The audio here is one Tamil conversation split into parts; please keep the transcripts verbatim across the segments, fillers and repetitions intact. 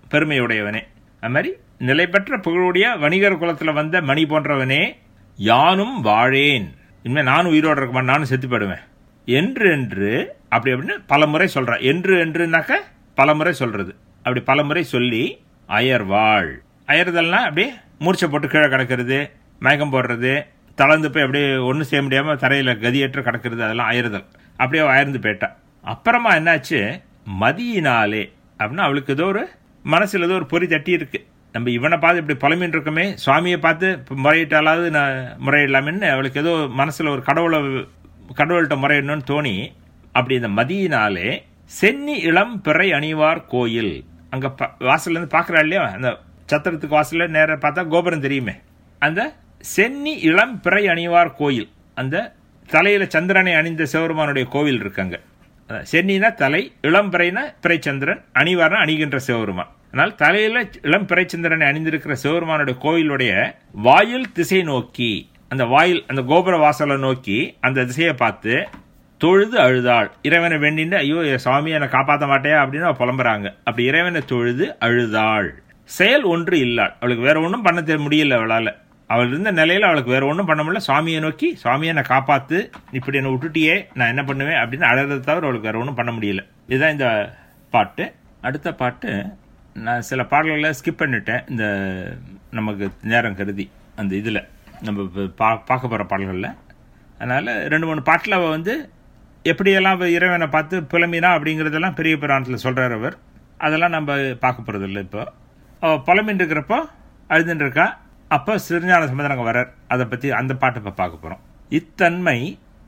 பெருமையுடையவனே. அது மாதிரி நிலை பெற்ற புகழுடைய வணிகர் குலத்தில் வந்த மணி போன்றவனே, யானும் வாழேன், இனிமேல் நானும் உயிரோடு இருக்க மாட்டேன், நானும் செத்து போயிடுவேன் என்று என்று அப்படி அப்படின்னு பல முறை சொல்கிறான். என்று என்றுனாக்க பல முறை சொல்கிறது. அப்படி பல முறை சொல்லி அயர்வாள், அயர்தல்னா அப்படியே மூர்ச்சை போட்டு கீழே கிடக்கிறது, மயக்கம் போடுறது, தளர்ந்து போய் அப்படியே ஒன்றும் செய்ய முடியாமல் தரையில் கதியேற்று கிடக்கிறது, அதெல்லாம் அயர்தல். அப்படியே அயர்ந்து போயிட்டான். அப்புறமா என்னாச்சு, மதியினாலே அப்படின்னா அவளுக்கு ஏதோ ஒரு மனசில் ஏதோ ஒரு பொறி தட்டி இருக்கு. நம்ம இவனை பார்த்து இப்படி புலமின் இருக்கமே, சுவாமியை பார்த்து முறையிட்டாலாவது நான் முறையிடலாமின்னு அவளுக்கு ஏதோ மனசில் ஒரு கடவுளை கடவுள்கிட்ட முறையிடணும்னு தோணி, அப்படி இந்த மதியினாலே சென்னி இளம் பிறை அணிவார் கோயில், அங்கே ப வாசல்லேருந்து பார்க்குறா இல்லையா, அந்த சத்திரத்துக்கு வாசலில் நேராக பார்த்தா கோபுரம் தெரியுமே, அந்த சென்னி இளம் பிறை அணிவார் கோயில், அந்த தலையில் சந்திரனை அணிந்த சிவபெருமானுடைய கோவில் இருக்காங்க. சென்னினா தலை, இளம் பிறைனா பிறைச்சந்திரன், அணிவார்னா அணிகின்ற சிவபெருமான். அதனால் தலையில் இளம் பிறைச்சந்திரனை அணிந்திருக்கிற சிவபெருமானுடைய கோயிலுடைய வாயில் திசை நோக்கி, அந்த வாயில் அந்த கோபுர வாசலை நோக்கி அந்த திசையை பார்த்து தொழுது அழுதாள். இறைவனை வேண்டின்னு, ஐயோ சுவாமி என்னை காப்பாற்ற மாட்டேயா அப்படின்னு அவள் புலம்புறாங்க. அப்படி இறைவனை தொழுது அழுதாள். செயல் ஒன்று இல்லாள், அவளுக்கு வேற ஒன்றும் பண்ண முடியல. அவளால் அவள் இருந்த நிலையில் அவளுக்கு வேற ஒன்றும் பண்ண முடியல. சுவாமியை நோக்கி, சுவாமியை என்னை காப்பாற்று, இப்படி என்னை விட்டுட்டியே, நான் என்ன பண்ணுவேன் அப்படின்னு அழகிறத தவிர அவளுக்கு வேற ஒன்றும் பண்ண முடியல. இதுதான் இந்த பாட்டு. அடுத்த பாட்டு நான் சில பாடல்களை ஸ்கிப் பண்ணிட்டேன், இந்த நமக்கு நேரம் கருதி. அந்த இதில் நம்ம பா பார்க்க போகிற பாடல்களில், அதனால் ரெண்டு மூணு பாட்டில் அவள் வந்து எப்படியெல்லாம் இறைவனை பார்த்து புலம்பினா அப்படிங்கிறதெல்லாம் பெரிய புராணத்தில் சொல்கிறார் அவர். அதெல்லாம் நம்ம பார்க்க போகிறதில்ல. இப்போ அவள் புலம்பின்னு இருக்கிறப்போ அழுதுன்னு இருக்கா. அப்போ சிறுஞான சம்பந்தர் அங்கே வரார். அதை பற்றி அந்த பாட்டை இப்போ பார்க்க போகிறோம். இத்தன்மை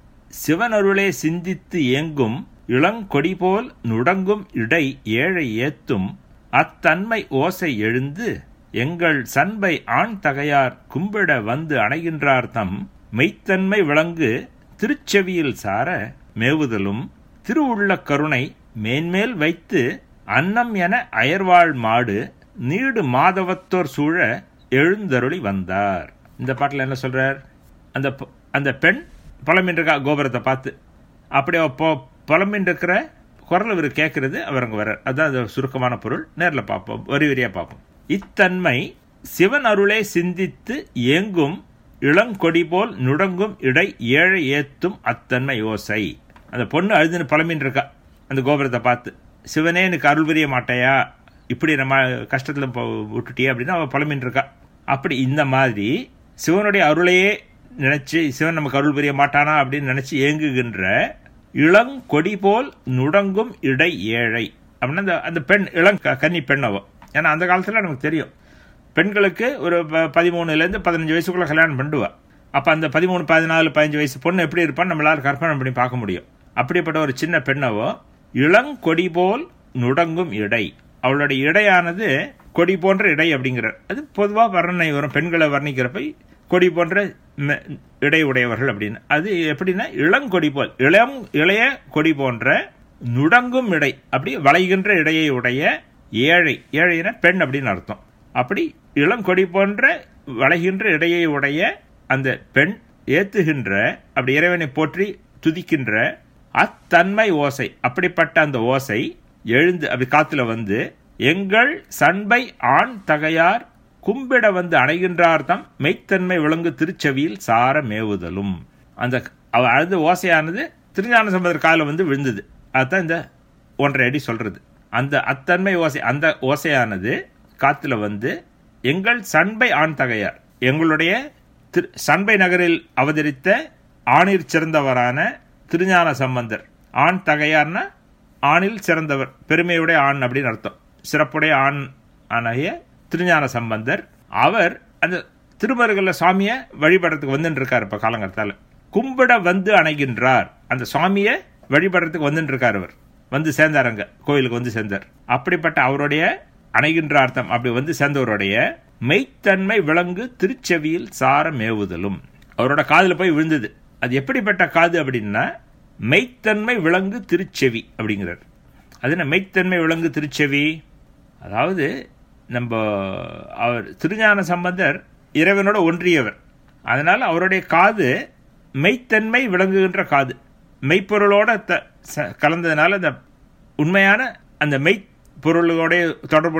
சிவனருளே சிந்தித்து ஏங்கும் இளங்கொடி போல் நுடங்கும் இடை ஏழை ஏத்தும் அத்தன்மை ஓசை எழுந்து எங்கள் சண்பை ஆண் தகையார் கும்பிட வந்து அணைகின்றார் தம் மெய்த்தன்மை விளங்கு திருச்செவியில் சார மேவுதலும் திருவுள்ள கருணை மேன்மேல் வைத்து அன்னம் என அயர்வாள் மாடு நீடு மாதவத்தோர் சூழ எழுந்தருளி வந்தார். இந்த பாட்டில் என்ன சொல்றார், அந்த அந்த பெண் புலமின் இருக்கா கோபுரத்தை பார்த்து. அப்படியே புலமின் இருக்கிற குரல் இவர் கேட்கறது, அவர் அங்கே வர்றார். அதுதான் அது சுருக்கமான பொருள். நேரில் பார்ப்போம், வரி வரியா பார்ப்போம். இத்தன்மை சிவன் அருளே சிந்தித்து ஏங்கும் இளங்கொடி போல் நுடங்கும் இடை ஏழை ஏத்தும் அத்தன்மை ஓசை. அந்த பொண்ணு அழுதுன்னு புலமின் இருக்கா அந்த கோபுரத்தை பார்த்து, சிவனே எனக்கு அருள் புரிய மாட்டையா, இப்படி நம்ம கஷ்டத்தில் விட்டுட்டியே அப்படின்னு அவள் புலமின் இருக்கா. அப்படி இந்த மாதிரி சிவனுடைய அருளையே நினைச்சு, சிவன் நமக்கு அருள் புரிய மாட்டானா அப்படின்னு நினைச்சு ஏங்குகின்ற இளங்கொடி போல் நுடங்கும் இடை ஏழை அப்படின்னா அந்த அந்த பெண் இளம் கன்னி பெண் அவ. ஏன்னா அந்த காலத்தில் நமக்கு தெரியும், பெண்களுக்கு ஒரு பதிமூணுலேருந்து பதினஞ்சு வயசுக்குள்ள கல்யாணம் பண்ணுவா. அப்போ அந்த பதிமூணு பதினாலு பதினஞ்சு வயசு பொண்ணு எப்படி இருப்பான்னு நம்மளால கற்பனை பண்ணி பார்க்க முடியும். அப்படிப்பட்ட ஒரு சின்ன பெண்ணவோ இளங்கொடி போல் நுடங்கும் இடை, அவளுடைய இடையானது கொடி போன்ற இடை அப்படிங்கிறார். அது பொதுவாக வர்ணனை வரும், பெண்களை வர்ணிக்கிறப்ப கொடி போன்ற இடை உடையவர்கள் அப்படின்னு. அது எப்படின்னா இளங்கொடி போல், இளம் இளைய கொடி போன்ற நுடங்கும் இடை, அப்படி வளைகின்ற இடையை உடைய ஏழை, ஏழைன பெண் அப்படின்னு அர்த்தம். அப்படி இளங்கொடி போன்ற வளைகின்ற இடையை உடைய அந்த பெண் ஏத்துகின்ற, அப்படி இறைவனை போற்றி துதிக்கின்ற அத்தன்மை ஓசை, அப்படிப்பட்ட அந்த ஓசை எழுந்து அப்படி காத்துல வந்து எங்கள் சண்பை ஆண் தகையார் கும்பிட வந்து அணைகின்றார் தம் மெய்த்தன்மை விளங்கு திருச்செவியில் சார மேவுதலும். அந்த அழுது ஓசையானது திருஞான சம்பந்தர் காலில் வந்து விழுந்தது. அதுதான் இந்த ஒன்றரை அடி சொல்றது. அந்த அத்தன்மை ஓசை, அந்த ஓசையானது காத்துல வந்து எங்கள் சண்பை ஆண் தகையார், எங்களுடைய சண்பை நகரில் அவதரித்த ஆணிற் சிறந்தவரான திருஞான சம்பந்தர். ஆண் தகையார்னா ஆணில் சிறந்தவர், பெருமையுடைய ஆண் அப்படின்னு அர்த்தம். சிறப்புடைய ஆண் ஆகிய திருஞான சம்பந்தர் அவர் அந்த திருமருகல்ல சுவாமியை வழிபடுறதுக்கு வந்துட்டு இருக்காரு. இப்ப காலங்கத்தால கும்பிட வந்து அணைகின்றார், அந்த சுவாமியை வழிபடுறதுக்கு வந்துட்டு இருக்காரு. அவர் வந்து சேர்ந்தாருங்க, கோயிலுக்கு வந்து சேர்ந்தார். அப்படிப்பட்ட அவருடைய அணைகின்ற அர்த்தம் அப்படி வந்து சேர்ந்தவருடைய மெய்த்தன்மை விளங்கு திருச்செவியில் சார மேவுதலும், அவரோட காதுல போய் விழுந்தது. அது எப்படிப்பட்ட காது அப்படின்னா மெய்த்தன்மை விளங்கு திருச்செவி அப்படிங்கிறார். அது என்ன மெய்த்தன்மை விளங்கு திருச்செவி? அதாவது நம்ம அவர் திருஞான சம்பந்தர் இறைவனோட ஒன்றியவர், அதனால அவருடைய காது மெய்த்தன்மை விளங்குகின்ற காது, மெய்ப்பொருளோட த கலந்ததுனால அந்த உண்மையான அந்த மெய்ப்பொருளோட தொடர்பு